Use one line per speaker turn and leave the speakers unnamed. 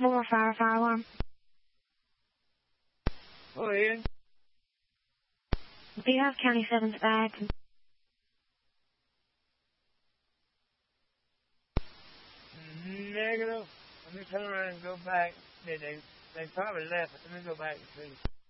More fire alarm.
Go ahead.
Do you have County 7's back?
Negative. Let me turn around and go back. They probably left it. Let me go back and see.